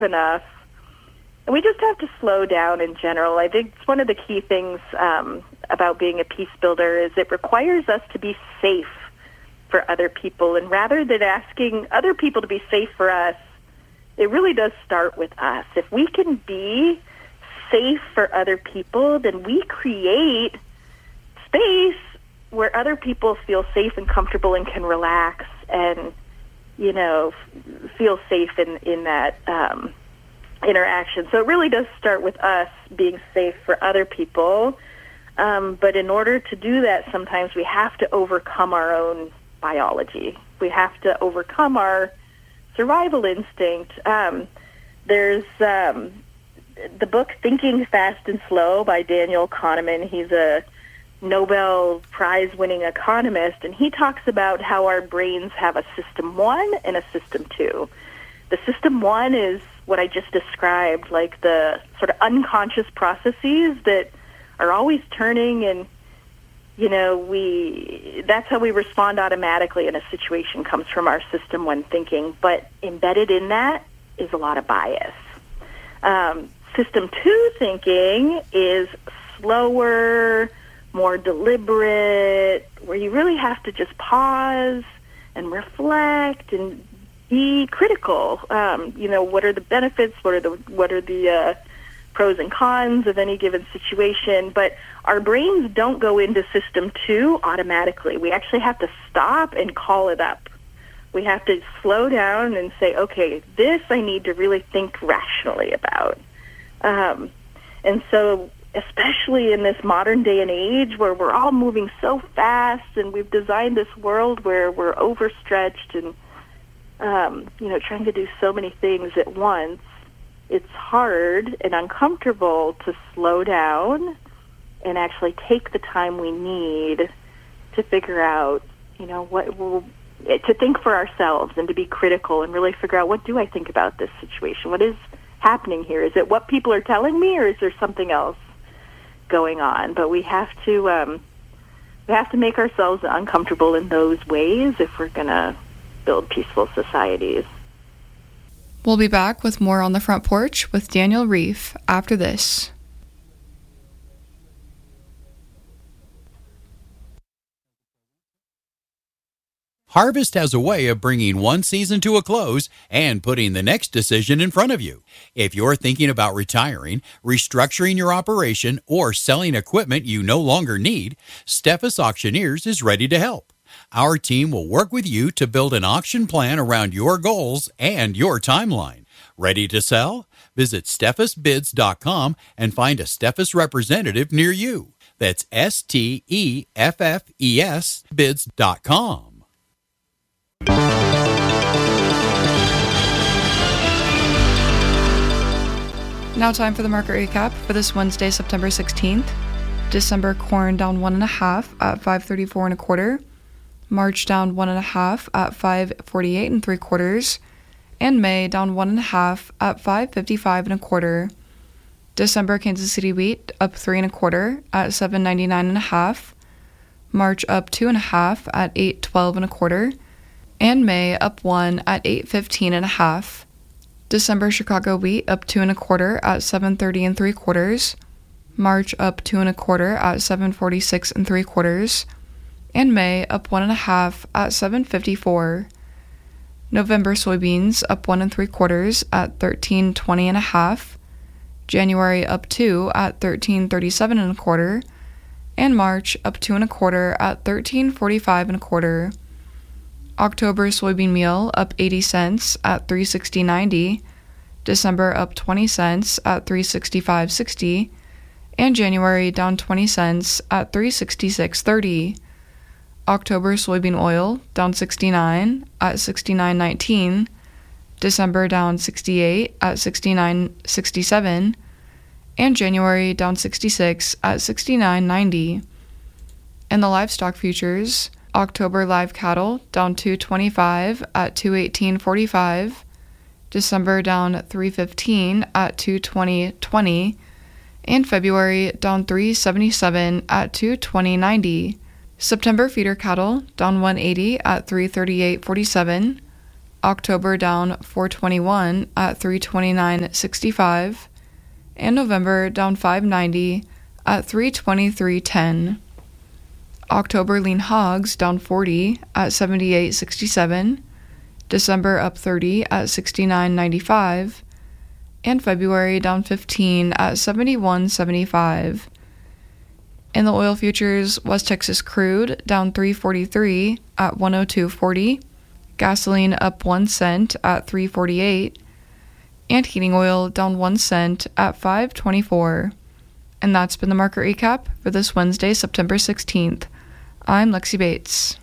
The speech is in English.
enough. And we just have to slow down in general. I think it's one of the key things about being a peace builder is it requires us to be safe for other people. And rather than asking other people to be safe for us, it really does start with us. If we can be safe for other people, then we create space where other people feel safe and comfortable and can relax and, feel safe in that interaction. So it really does start with us being safe for other people. But in order to do that, sometimes we have to overcome our own biology. We have to overcome our survival instinct. There's the book Thinking Fast and Slow by Daniel Kahneman. He's a Nobel Prize-winning economist, and he talks about how our brains have a system 1 and a system 2. The system 1 is what I just described, like the sort of unconscious processes that are always turning, and that's how we respond automatically in a situation, comes from our system 1 thinking. But embedded in that is a lot of bias. System 2 thinking is slower, more deliberate, where you really have to just pause and reflect and be critical. What are the benefits? What are the pros and cons of any given situation? But our brains don't go into system 2 automatically. We actually have to stop and call it up. We have to slow down and say, okay, this I need to really think rationally about. And so, especially in this modern day and age where we're all moving so fast and we've designed this world where we're overstretched and, trying to do so many things at once, it's hard and uncomfortable to slow down and actually take the time we need to figure out, to think for ourselves and to be critical and really figure out, what do I think about this situation? What is happening here? Is it what people are telling me, or is there something else going on? But we have to make ourselves uncomfortable in those ways if we're going to build peaceful societies. We'll be back with more on the Front Porch with Daniel Reef after this. Harvest has a way of bringing one season to a close and putting the next decision in front of you. If you're thinking about retiring, restructuring your operation, or selling equipment you no longer need, Steffes Auctioneers is ready to help. Our team will work with you to build an auction plan around your goals and your timeline. Ready to sell? Visit steffesbids.com and find a Steffes representative near you. That's STEFFES bids.com. Now time for the market recap for this Wednesday, September 16th. December corn down 1.5 at $5.34 1/4. March down 1.5 at $5.48 3/4. And May down 1.5 at $5.55 1/4. December Kansas City wheat up 3 1/4 at $7.99 1/2. March up 2.5 at $8.12 1/4. And May up 1 at $8.15 1/2. December Chicago wheat up 2 1/4 at $7.30 3/4. March up 2 1/4 at $7.46 3/4. And May up 1.5 at $7.54. November soybeans up 1 3/4 at $13.20 1/2. January up 2 at $13.37 1/4. And March up 2 1/4 at $13.45 1/4. October soybean meal up 80 cents at $3.60.90. December up 20 cents at $3.65.60. And January down 20 cents at $3.66.30. October soybean oil down 69 at $69.19. December down 68 at $69.67. And January down 66 at $69.90. In the livestock futures, October live cattle down 225 at $218.45. December down 315 at $220.20. And February down 377 at $220.90. September feeder cattle down 180 at $338.47. October down 421 at 329.65, and November down 590 at 323.10. October lean hogs down 40 at 78.67, December up 30 at 69.95, and February down 15 at 71.75. In the oil futures, West Texas crude down 343 at 102.40, gasoline up 1 cent at 3.48, and heating oil down 1 cent at 5.24. And that's been the market recap for this Wednesday, September 16th. I'm Lexi Bates.